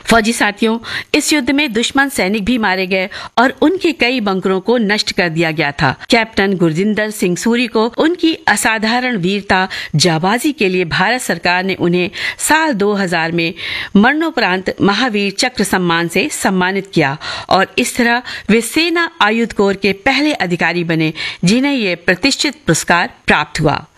फौजी साथियों, इस युद्ध में दुश्मन सैनिक भी मारे गए और उनके कई बंकरों को नष्ट कर दिया गया था। कैप्टन गुरजिंदर सिंह सूरी को उनकी असाधारण वीरता जाबाजी के लिए भारत सरकार ने उन्हें साल 2000 में मरणोपरांत महावीर चक्र सम्मान से सम्मानित किया और इस तरह वे सेना आयुध कोर के पहले अधिकारी बने जिन्हें ये प्रतिष्ठित पुरस्कार प्राप्त हुआ।